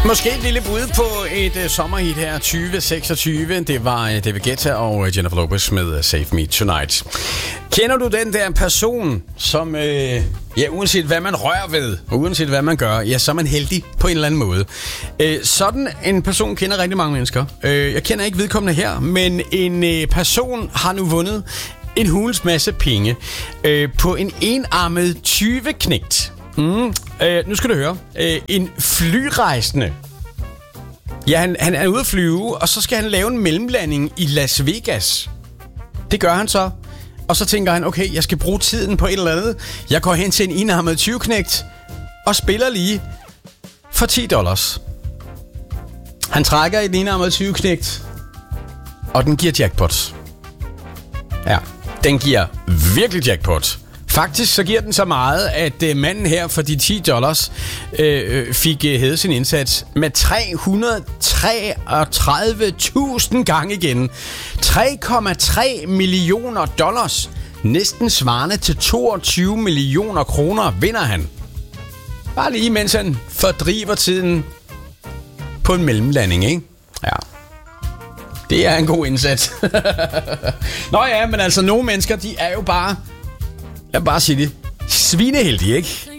Måske et lille bud på et sommerhit her, 2026. Det var David Guetta og Jennifer Lopez med Save Me Tonight. Kender du den der person, som, uanset hvad man rører ved, og uanset hvad man gør, ja, så er man heldig på en eller anden måde. Sådan en person kender rigtig mange mennesker. Jeg kender ikke vedkommende her, men en person har nu vundet en hulens masse penge på en enarmet tyveknægt. Nu skal du høre. En flyrejsende. Ja, han er ude at flyve, og så skal han lave en mellemlanding i Las Vegas. Det gør han så. Og så tænker han, okay, jeg skal bruge tiden på et eller andet. Jeg går hen til en enarmet tyveknægt og spiller lige for $10. Han trækker i den enarmet tyveknægt, og den giver jackpot. Ja, den giver virkelig jackpot. Faktisk så giver den så meget, at manden her for de $10 fik hævet sin indsats med 333.000 gange igen. 3,3 millioner dollars, næsten svarende til 22 millioner kroner, vinder han. Bare lige mens han fordriver tiden på en mellemlanding, ikke? Ja. Det er en god indsats. Nå ja, men altså nogle mennesker, de er jo bare... Jeg vil bare sige det. Svineheldige, ikke?